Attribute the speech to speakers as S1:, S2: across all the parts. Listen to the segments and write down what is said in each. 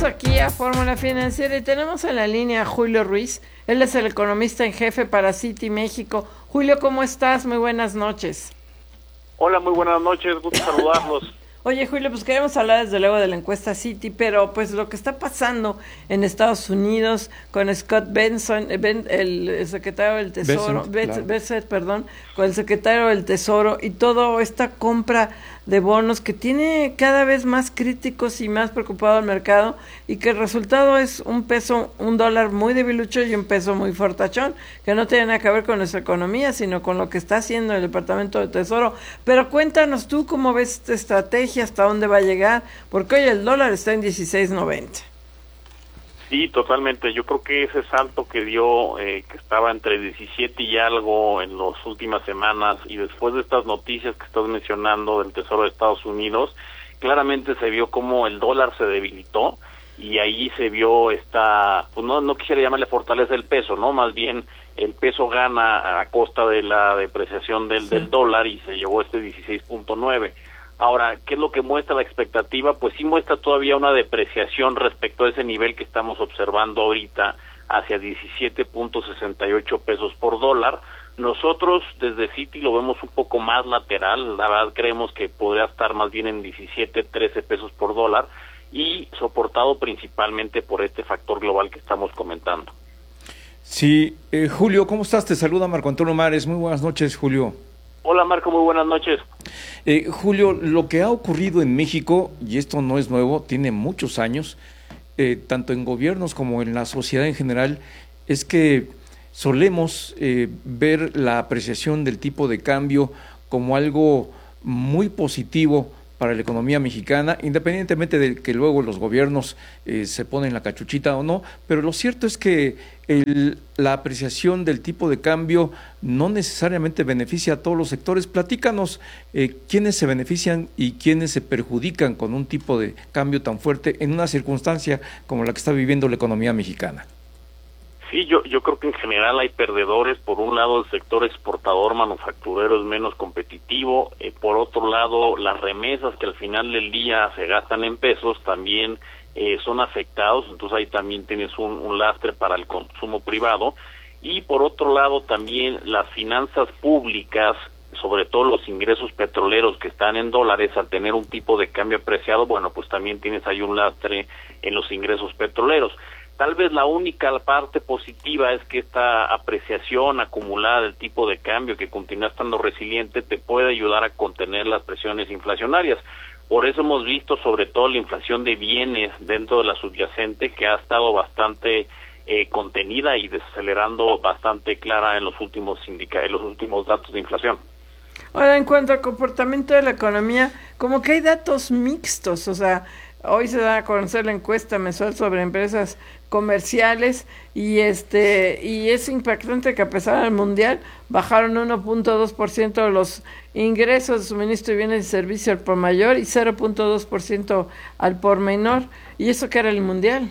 S1: Aquí a Fórmula Financiera y tenemos en la línea a Julio Ruiz. Él es el economista en jefe para Citi México. Julio, ¿cómo estás? Muy buenas noches.
S2: Hola, muy buenas noches, gusto saludarlos.
S1: Oye, Julio, pues queremos hablar desde luego de la encuesta Citi, pero pues lo que está pasando en Estados Unidos con Scott Bessent, el secretario del Tesoro, Bessent, perdón, con el secretario del Tesoro y toda esta compra de bonos que tiene cada vez más críticos y más preocupado al mercado, y que el resultado es un dólar muy debilucho y un peso muy fortachón, que no tiene nada que ver con nuestra economía, sino con lo que está haciendo el Departamento de Tesoro. Pero cuéntanos tú cómo ves esta estrategia, hasta dónde va a llegar, porque hoy el dólar está en 16.90.
S2: Sí, totalmente. Yo creo que ese salto que dio, que estaba entre 17 y algo en las últimas semanas, y después de estas noticias que estás mencionando del Tesoro de Estados Unidos, claramente se vio como el dólar se debilitó, y ahí se vio esta, pues no quisiera llamarle fortaleza del peso, ¿no? Más bien el peso gana a costa de la depreciación del dólar, y se llevó este 16.9. Ahora, ¿qué es lo que muestra la expectativa? Pues sí muestra todavía una depreciación respecto a ese nivel que estamos observando ahorita, hacia 17.68 pesos por dólar. Nosotros desde Citi lo vemos un poco más lateral, la verdad creemos que podría estar más bien en 17, 13 pesos por dólar, y soportado principalmente por este factor global que estamos comentando.
S3: Sí, Julio, ¿cómo estás? Te saluda Marco Antonio Mares. Muy buenas noches, Julio.
S2: Hola Marco, muy buenas noches.
S3: Julio, lo que ha ocurrido en México, y esto no es nuevo, tiene muchos años, tanto en gobiernos como en la sociedad en general, es que solemos ver la apreciación del tipo de cambio como algo muy positivo para la economía mexicana, independientemente de que luego los gobiernos se ponen la cachuchita o no, pero lo cierto es que la apreciación del tipo de cambio no necesariamente beneficia a todos los sectores. Platícanos quiénes se benefician y quiénes se perjudican con un tipo de cambio tan fuerte en una circunstancia como la que está viviendo la economía mexicana.
S2: Sí, yo creo que en general hay perdedores. Por un lado, el sector exportador manufacturero es menos competitivo. Por otro lado, las remesas que al final del día se gastan en pesos también son afectados. Entonces ahí también tienes un lastre para el consumo privado. Y por otro lado, también las finanzas públicas, sobre todo los ingresos petroleros que están en dólares, al tener un tipo de cambio apreciado, bueno, pues también tienes ahí un lastre en los ingresos petroleros. Tal vez la única parte positiva es que esta apreciación acumulada del tipo de cambio, que continúa estando resiliente, te puede ayudar a contener las presiones inflacionarias. Por eso hemos visto sobre todo la inflación de bienes dentro de la subyacente, que ha estado bastante contenida y desacelerando bastante clara en los últimos datos de inflación.
S1: Ahora, en cuanto al comportamiento de la economía, como que hay datos mixtos, o sea, hoy se da a conocer la encuesta mensual sobre empresas comerciales y es impactante que a pesar del mundial bajaron 1.2% los ingresos de suministro de bienes y servicios al por mayor y 0.2% al por menor, y eso que era el mundial.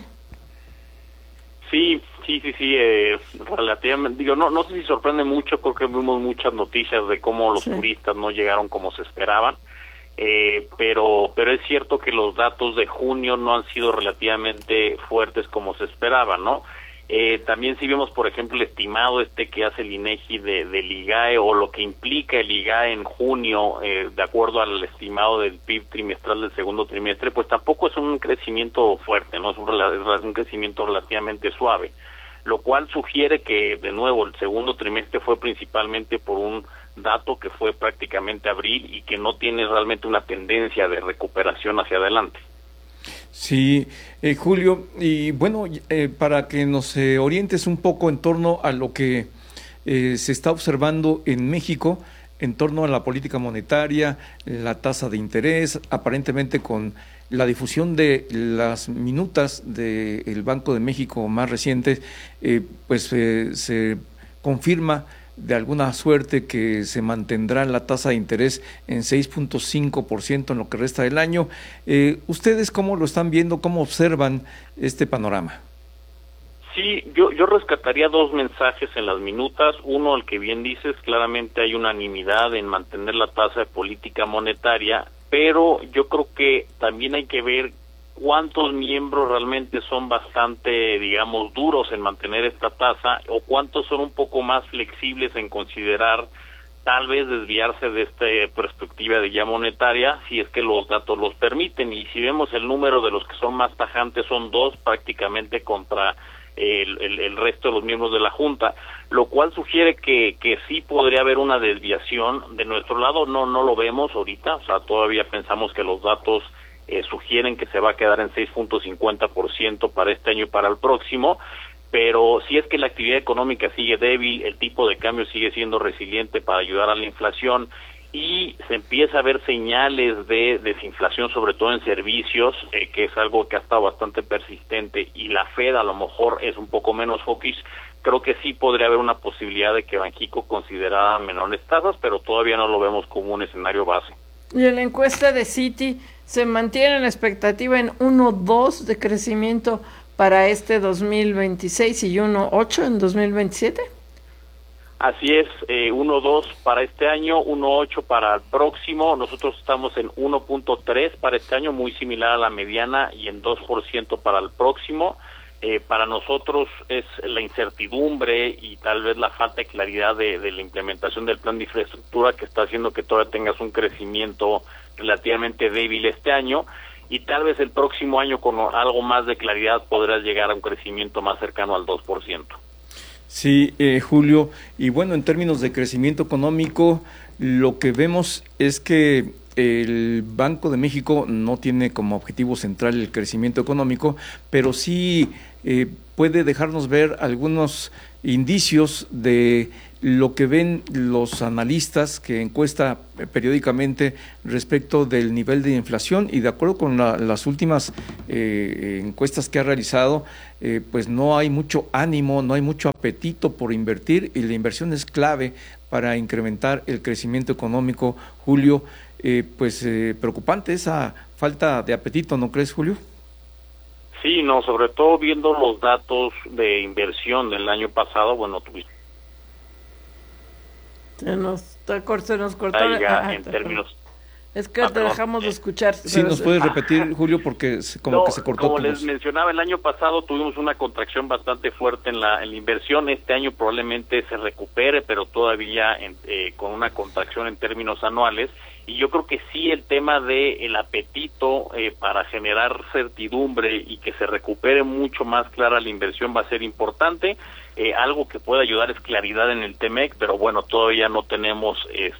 S2: Sí, relativamente, no sé si sorprende mucho, creo que vimos muchas noticias de cómo los turistas no llegaron como se esperaban. Pero es cierto que los datos de junio no han sido relativamente fuertes como se esperaba, ¿no? También si vemos, por ejemplo, el estimado que hace el INEGI del IGAE, o lo que implica el IGAE en junio, de acuerdo al estimado del PIB trimestral del segundo trimestre, pues tampoco es un crecimiento fuerte, ¿no? Es un crecimiento relativamente suave, lo cual sugiere que, de nuevo, el segundo trimestre fue principalmente por un dato que fue prácticamente abril y que no tiene realmente una tendencia de recuperación hacia adelante.
S3: Sí, Julio, y bueno, para que nos orientes un poco en torno a lo que se está observando en México, en torno a la política monetaria, la tasa de interés, aparentemente con la difusión de las minutas del Banco de México más recientes, se confirma de alguna suerte que se mantendrá la tasa de interés en 6.5% en lo que resta del año. ¿Ustedes cómo lo están viendo? ¿Cómo observan este panorama?
S2: Sí, yo rescataría dos mensajes en las minutas. Uno, el que bien dices, claramente hay unanimidad en mantener la tasa de política monetaria, pero yo creo que también hay que ver cuántos miembros realmente son bastante, digamos, duros en mantener esta tasa o cuántos son un poco más flexibles en considerar tal vez desviarse de esta perspectiva de ya monetaria si es que los datos los permiten. Y si vemos el número de los que son más tajantes, son 2 prácticamente contra el resto de los miembros de la Junta, lo cual sugiere que sí podría haber una desviación. De nuestro lado no lo vemos ahorita, o sea, todavía pensamos que los datos sugieren que se va a quedar en 6.50% para este año y para el próximo, pero si es que la actividad económica sigue débil, el tipo de cambio sigue siendo resiliente para ayudar a la inflación y se empieza a ver señales de desinflación, sobre todo en servicios, que es algo que ha estado bastante persistente, y la Fed a lo mejor es un poco menos hawkish, creo que sí podría haber una posibilidad de que Banxico considerara menores tasas, pero todavía no lo vemos como un escenario base.
S1: Y en la encuesta de Citi se mantiene la expectativa en 1.2 de crecimiento para este 2026 y 1.8 en 2027.
S2: Así es, 1.2 para este año, 1.8 para el próximo. Nosotros estamos en 1.3 para este año, muy similar a la mediana, y en 2% para el próximo. Para nosotros es la incertidumbre y tal vez la falta de claridad de la implementación del plan de infraestructura que está haciendo que todavía tengas un crecimiento relativamente débil este año, y tal vez el próximo año con algo más de claridad podrás llegar a un crecimiento más cercano al 2%.
S3: Sí, Julio, y bueno, en términos de crecimiento económico, lo que vemos es que el Banco de México no tiene como objetivo central el crecimiento económico, pero sí puede dejarnos ver algunos indicios de lo que ven los analistas que encuesta periódicamente respecto del nivel de inflación, y de acuerdo con las últimas encuestas que ha realizado, pues no hay mucho ánimo, no hay mucho apetito por invertir, y la inversión es clave para incrementar el crecimiento económico. Julio, preocupante esa falta de apetito, ¿no crees, Julio?
S2: Sí, no, sobre todo viendo los datos de inversión del año pasado, bueno, tuviste
S1: se nos cortó
S2: en términos.
S1: Es que te dejamos de escuchar.
S3: Sí, nos puedes repetir, Julio, porque que se cortó.
S2: Como les mencionaba, el año pasado tuvimos una contracción bastante fuerte en la inversión. Este año probablemente se recupere, pero todavía con una contracción en términos anuales. Y yo creo que sí, el tema de el apetito para generar certidumbre y que se recupere mucho más clara la inversión va a ser importante. Algo que puede ayudar es claridad en el TEMEC, pero bueno, todavía no tenemos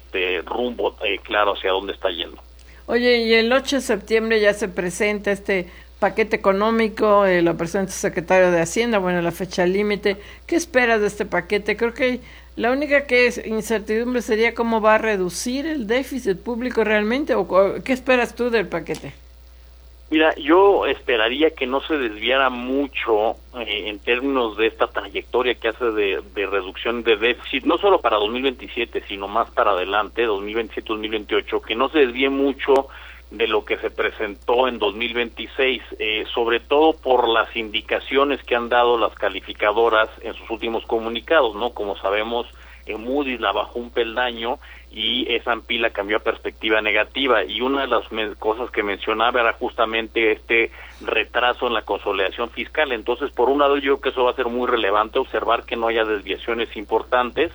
S2: rumbo claro hacia dónde está yendo.
S1: Oye, y el 8 de septiembre ya se presenta este paquete económico, lo presenta el secretario de Hacienda, bueno, la fecha límite. ¿Qué esperas de este paquete? Creo que la única que es incertidumbre sería cómo va a reducir el déficit público realmente, o ¿qué esperas tú del paquete?
S2: Mira, yo esperaría que no se desviara mucho en términos de esta trayectoria que hace de reducción de déficit, no solo para 2027, sino más para adelante, 2027-2028, que no se desvíe mucho de lo que se presentó en 2026, sobre todo por las indicaciones que han dado las calificadoras en sus últimos comunicados, ¿no? Como sabemos, Moody's la bajó un peldaño y S&P la cambió a perspectiva negativa, y una de las cosas que mencionaba era justamente este retraso en la consolidación fiscal. Entonces, por un lado, yo creo que eso va a ser muy relevante, observar que no haya desviaciones importantes.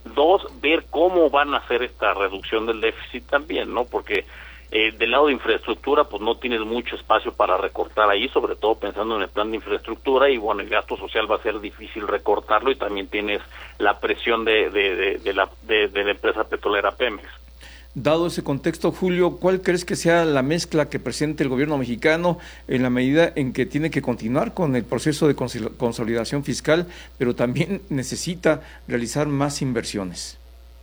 S2: 2, ver cómo van a hacer esta reducción del déficit también, ¿no? Porque del lado de infraestructura, pues no tienes mucho espacio para recortar ahí, sobre todo pensando en el plan de infraestructura, y bueno, el gasto social va a ser difícil recortarlo, y también tienes la presión de la empresa petrolera Pemex.
S3: Dado ese contexto, Julio, ¿cuál crees que sea la mezcla que presente el gobierno mexicano en la medida en que tiene que continuar con el proceso de consolidación fiscal, pero también necesita realizar más inversiones?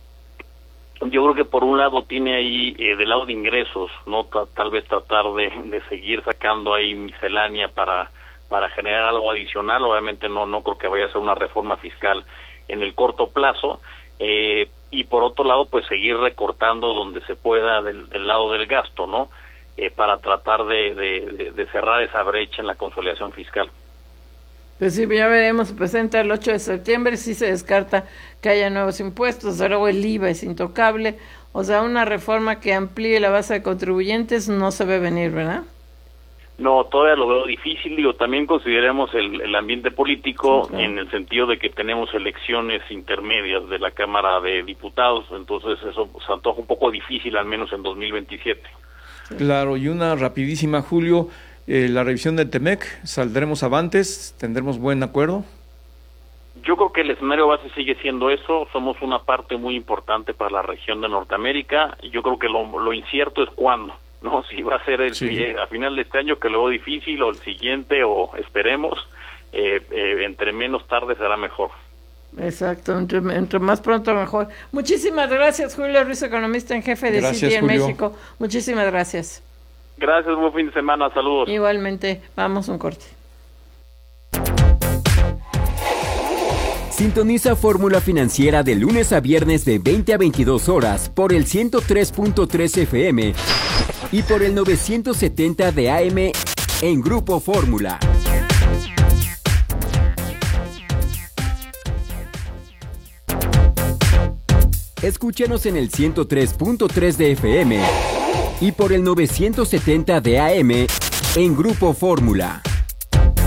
S2: Yo creo que por un lado tiene ahí, del lado de ingresos, no tal vez tratar de seguir sacando ahí miscelánea para generar algo adicional. Obviamente no creo que vaya a ser una reforma fiscal en el corto plazo, y por otro lado, pues seguir recortando donde se pueda del lado del gasto, ¿no? Para tratar de cerrar esa brecha en la consolidación fiscal.
S1: Pues sí, ya veremos, se presenta el 8 de septiembre, sí se descarta que haya nuevos impuestos, luego el IVA es intocable, o sea, una reforma que amplíe la base de contribuyentes no se ve venir, ¿verdad?
S2: No, todavía lo veo difícil. Digo, también consideremos el ambiente político, sí, en el sentido de que tenemos elecciones intermedias de la Cámara de Diputados, entonces eso se antoja un poco difícil, al menos en 2027.
S3: Claro, y una rapidísima, Julio, la revisión del TEMEC, ¿saldremos avantes? ¿Tendremos buen acuerdo?
S2: Yo creo que el escenario base sigue siendo eso. Somos una parte muy importante para la región de Norteamérica. Yo creo que lo incierto es cuándo, ¿no? Si va a ser a final de este año, que lo veo difícil, o el siguiente, o esperemos, entre menos tarde será mejor.
S1: Exacto, entre más pronto mejor. Muchísimas gracias, Julio Ruiz, economista en jefe de Citi en México. Muchísimas gracias.
S2: Gracias, buen fin de semana, saludos.
S1: Igualmente, vamos a un corte.
S4: Sintoniza Fórmula Financiera de lunes a viernes de 20 a 22 horas por el 103.3 FM y por el 970 de AM en Grupo Fórmula. Escúchanos en el 103.3 de FM y por el 970 de AM en Grupo Fórmula.